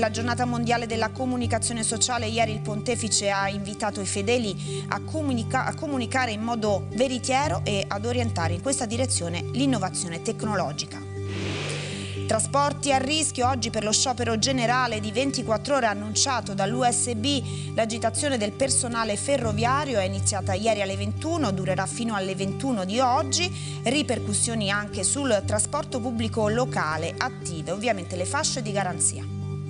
La giornata mondiale della comunicazione sociale, ieri il pontefice ha invitato i fedeli a comunicare in modo veritiero e ad orientare in questa direzione l'innovazione tecnologica. Trasporti a rischio oggi per lo sciopero generale di 24 ore annunciato dall'USB. L'agitazione del personale ferroviario è iniziata ieri alle 21, durerà fino alle 21 di oggi. Ripercussioni anche sul trasporto pubblico locale, attive ovviamente le fasce di garanzia.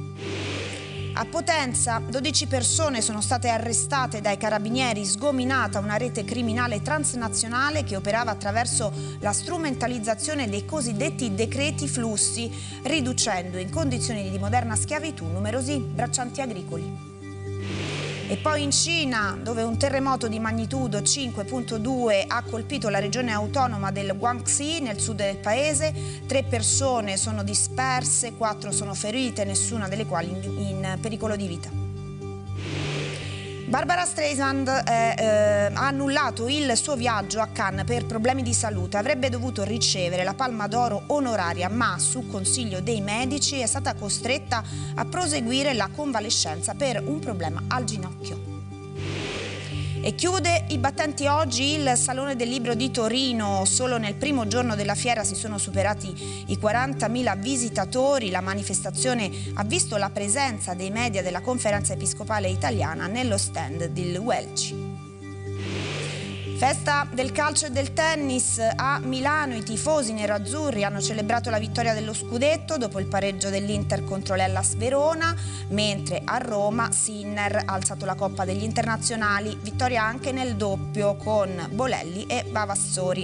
A Potenza 12 persone sono state arrestate dai carabinieri, sgominata una rete criminale transnazionale che operava attraverso la strumentalizzazione dei cosiddetti decreti flussi, riducendo in condizioni di moderna schiavitù numerosi braccianti agricoli. E poi in Cina, dove un terremoto di magnitudo 5,2 ha colpito la regione autonoma del Guangxi, nel sud del paese, 3 persone sono disperse, 4 sono ferite, nessuna delle quali in pericolo di vita. Barbara Streisand ha annullato il suo viaggio a Cannes per problemi di salute. Avrebbe dovuto ricevere la Palma d'Oro onoraria, ma su consiglio dei medici è stata costretta a proseguire la convalescenza per un problema al ginocchio. E chiude i battenti oggi il Salone del Libro di Torino. Solo nel primo giorno della fiera si sono superati i 40.000 visitatori. La manifestazione ha visto la presenza dei media della Conferenza Episcopale Italiana nello stand del Welci. Festa del calcio e del tennis a Milano. I tifosi nerazzurri hanno celebrato la vittoria dello scudetto dopo il pareggio dell'Inter contro l'Hellas Verona, mentre a Roma Sinner ha alzato la Coppa degli Internazionali, vittoria anche nel doppio con Bolelli e Vavassori.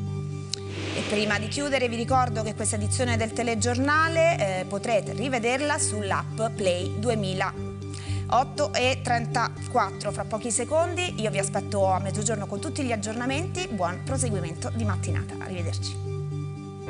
E prima di chiudere vi ricordo che questa edizione del telegiornale potrete rivederla sull'app Play 2000. 8:34, fra pochi secondi io vi aspetto a mezzogiorno con tutti gli aggiornamenti. Buon proseguimento di mattinata, arrivederci.